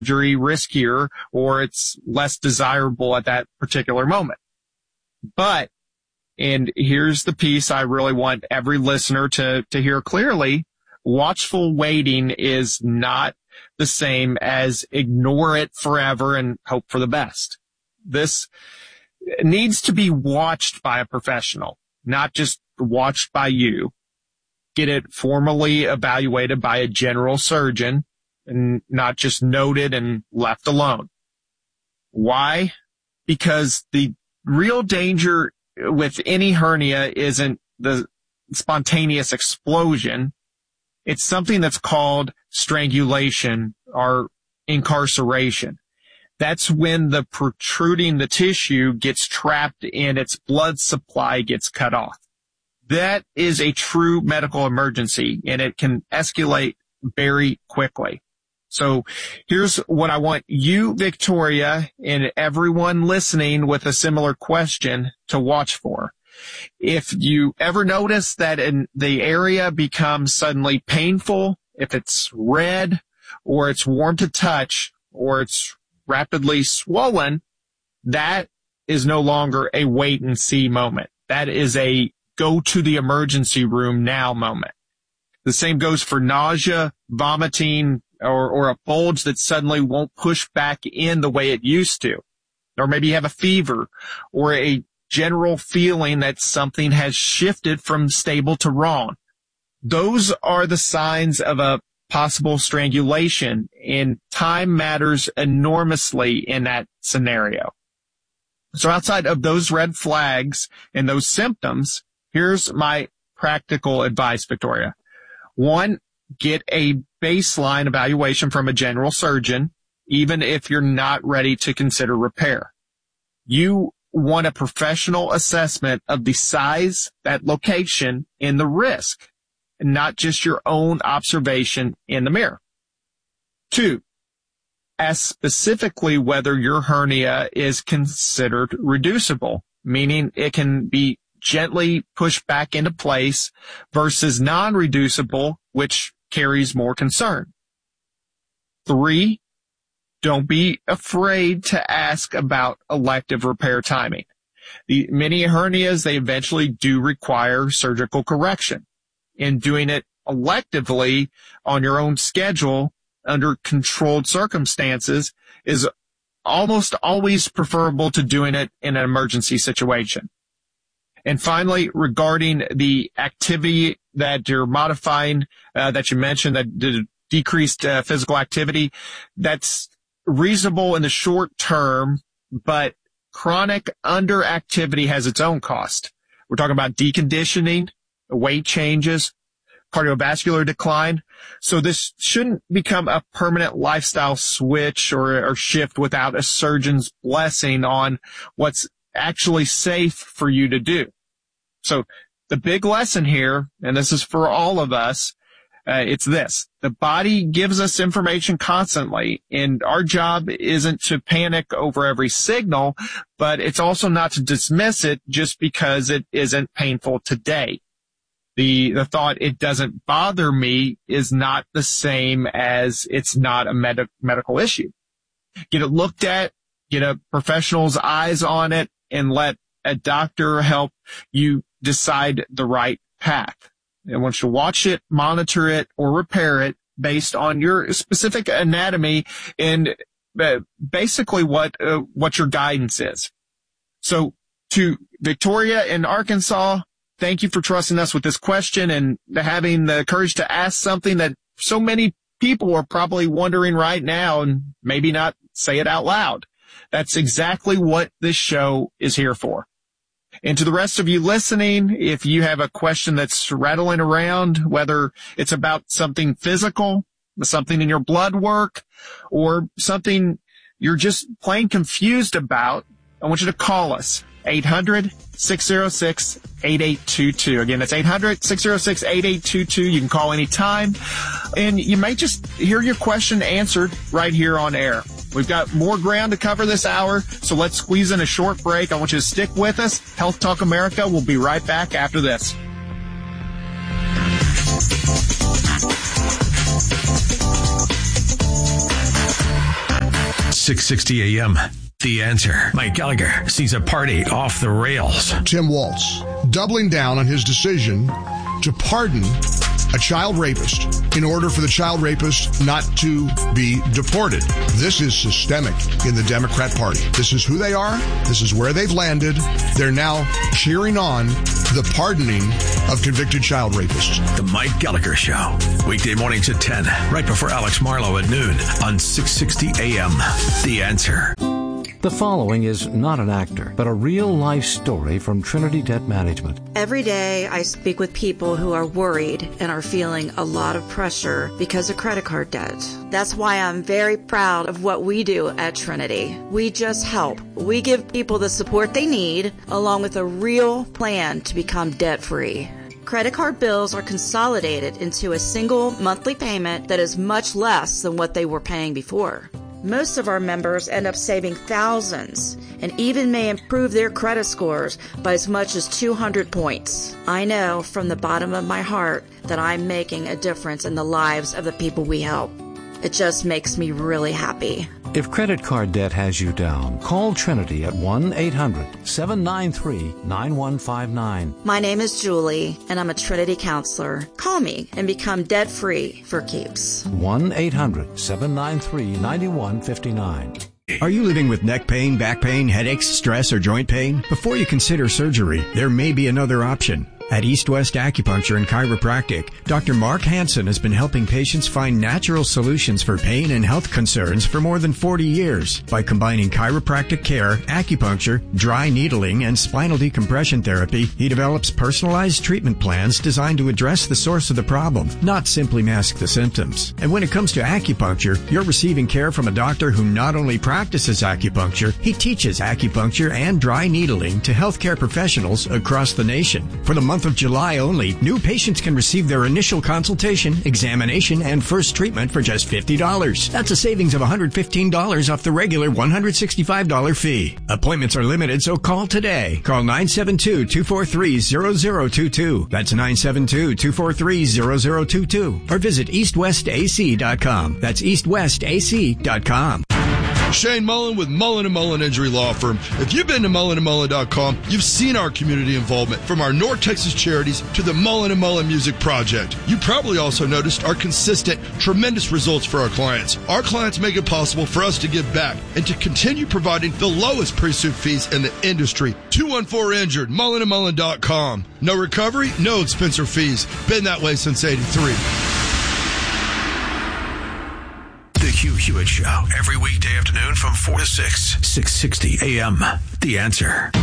surgery riskier or it's less desirable at that particular moment. But, and here's the piece I really want every listener to hear clearly, watchful waiting is not the same as ignore it forever and hope for the best. This needs to be watched by a professional, not just watched by you. Get it formally evaluated by a general surgeon and not just noted and left alone. Why? Because the real danger with any hernia isn't the spontaneous explosion. It's something that's called strangulation or incarceration. That's when the protruding the tissue gets trapped and its blood supply gets cut off. That is a true medical emergency, and it can escalate very quickly. So here's what I want you, Victoria, and everyone listening with a similar question to watch for. If you ever notice that in the area becomes suddenly painful, if it's red or it's warm to touch or it's rapidly swollen, that is no longer a wait and see moment. That is a go to the emergency room now moment. The same goes for nausea, vomiting, or a bulge that suddenly won't push back in the way it used to. Or maybe you have a fever or a general feeling that something has shifted from stable to wrong. Those are the signs of a possible strangulation, and time matters enormously in that scenario. So outside of those red flags and those symptoms, here's my practical advice, Victoria. One, get a baseline evaluation from a general surgeon, even if you're not ready to consider repair. You want a professional assessment of the size, that location, and the risk, and not just your own observation in the mirror. Two, ask specifically whether your hernia is considered reducible, meaning it can be gently pushed back into place versus non-reducible, which carries more concern. Three, don't be afraid to ask about elective repair timing. Many hernias, they eventually do require surgical correction. And doing it electively on your own schedule under controlled circumstances is almost always preferable to doing it in an emergency situation. And finally, regarding the activity that you're modifying, that you mentioned, that the decreased physical activity, that's reasonable in the short term, but chronic underactivity has its own cost. We're talking about deconditioning, weight changes, cardiovascular decline. So this shouldn't become a permanent lifestyle switch or shift without a surgeon's blessing on what's actually safe for you to do. So the big lesson here, and this is for all of us, it's this. The body gives us information constantly, and our job isn't to panic over every signal, but it's also not to dismiss it just because it isn't painful today. The thought, it doesn't bother me, is not the same as it's not a medical issue. Get it looked at, get a professional's eyes on it, and let a doctor help you decide the right path. I want you to watch it, monitor it, or repair it based on your specific anatomy and basically what your guidance is. So to Victoria in Arkansas, thank you for trusting us with this question and having the courage to ask something that so many people are probably wondering right now and maybe not say it out loud. That's exactly what this show is here for. And to the rest of you listening, if you have a question that's rattling around, whether it's about something physical, something in your blood work, or something you're just plain confused about, I want you to call us. 800-606-8822. Again, that's 800-606-8822. You can call anytime, and you might just hear your question answered right here on air. We've got more ground to cover this hour, so let's squeeze in a short break. I want you to stick with us. Health Talk America will be right back after this. 660 AM. The Answer. Mike Gallagher sees a party off the rails. Tim Walz doubling down on his decision to pardon a child rapist in order for the child rapist not to be deported. This is systemic in the Democrat Party. This is who they are. This is where they've landed. They're now cheering on the pardoning of convicted child rapists. The Mike Gallagher Show. Weekday mornings at 10, right before Alex Marlowe at noon on 660 AM. The Answer. The following is not an actor, but a real-life story from Trinity Debt Management. Every day I speak with people who are worried and are feeling a lot of pressure because of credit card debt. That's why I'm very proud of what we do at Trinity. We just help. We give people the support they need, along with a real plan to become debt-free. Credit card bills are consolidated into a single monthly payment that is much less than what they were paying before. Most of our members end up saving thousands and even may improve their credit scores by as much as 200 points. I know from the bottom of my heart that I'm making a difference in the lives of the people we help. It just makes me really happy. If credit card debt has you down, call Trinity at 1-800-793-9159. My name is Julie, and I'm a Trinity counselor. Call me and become debt-free for keeps. 1-800-793-9159. Are you living with neck pain, back pain, headaches, stress, or joint pain? Before you consider surgery, there may be another option. At East West Acupuncture and Chiropractic, Dr. Mark Hansen has been helping patients find natural solutions for pain and health concerns for more than 40 years. By combining chiropractic care, acupuncture, dry needling, and spinal decompression therapy, he develops personalized treatment plans designed to address the source of the problem, not simply mask the symptoms. And when it comes to acupuncture, you're receiving care from a doctor who not only practices acupuncture, he teaches acupuncture and dry needling to healthcare professionals across the nation. For the month of July only, new patients can receive their initial consultation, examination, and first treatment for just $50. That's a savings of $115 off the regular $165 fee. Appointments are limited, so call today. Call 972-243-0022. That's 972-243-0022. Or visit eastwestac.com. That's eastwestac.com. Shane Mullen with Mullen & Mullen Injury Law Firm. If you've been to mullenandmullen.com, you've seen our community involvement from our North Texas charities to the Mullen & Mullen Music Project. You probably also noticed our consistent, tremendous results for our clients. Our clients make it possible for us to give back and to continue providing the lowest pre-suit fees in the industry. 214-INJURED, mullenandmullen.com. No recovery, no expense or fees. Been that way since '83. The Hugh Hewitt Show, every weekday afternoon from 4 to 6, 660 AM. The Answer.